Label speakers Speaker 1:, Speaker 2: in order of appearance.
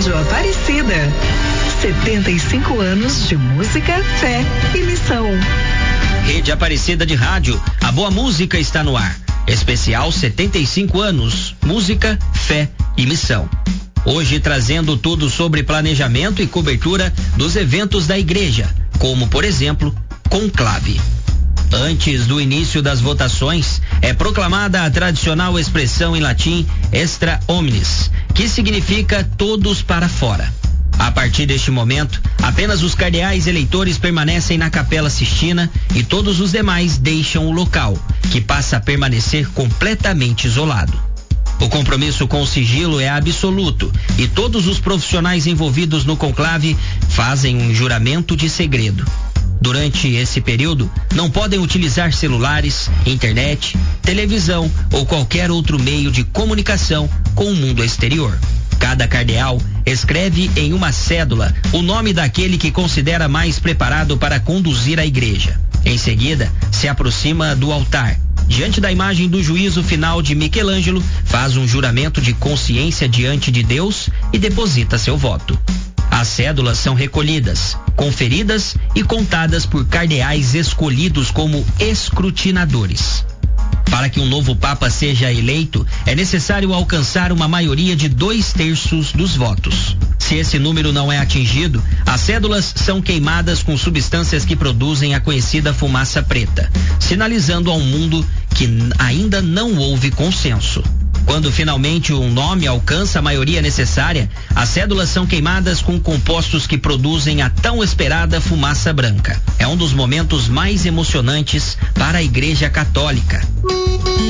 Speaker 1: Rádio Aparecida. 75 anos de música, fé e missão.
Speaker 2: Rede Aparecida de Rádio, a boa música está no ar. Especial 75 anos, música, fé e missão. Hoje trazendo tudo sobre planejamento e cobertura dos eventos da igreja, como por exemplo, conclave. Antes do início das votações, é proclamada a tradicional expressão em latim extra omnes, que significa todos para fora. A partir deste momento, apenas os cardeais eleitores permanecem na Capela Sistina e todos os demais deixam o local, que passa a permanecer completamente isolado. O compromisso com o sigilo é absoluto e todos os profissionais envolvidos no conclave fazem um juramento de segredo. Durante esse período, não podem utilizar celulares, internet, televisão ou qualquer outro meio de comunicação com o mundo exterior. Cada cardeal escreve em uma cédula o nome daquele que considera mais preparado para conduzir a igreja. Em seguida, se aproxima do altar. Diante da imagem do juízo final de Michelangelo, faz um juramento de consciência diante de Deus e deposita seu voto. As cédulas são recolhidas, conferidas e contadas por cardeais escolhidos como escrutinadores. Para que um novo Papa seja eleito, é necessário alcançar uma maioria de 2/3 dos votos. Se esse número não é atingido, as cédulas são queimadas com substâncias que produzem a conhecida fumaça preta, sinalizando ao mundo que ainda não houve consenso. Quando finalmente um nome alcança a maioria necessária, as cédulas são queimadas com compostos que produzem a tão esperada fumaça branca. É um dos momentos mais emocionantes para a Igreja Católica.